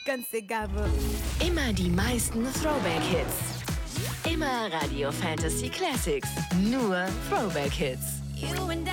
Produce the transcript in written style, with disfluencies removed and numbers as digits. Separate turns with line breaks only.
ganz egal wo.
Immer die meisten Throwback-Hits. Immer Radio Fantasy Classics. Nur Throwback-Hits.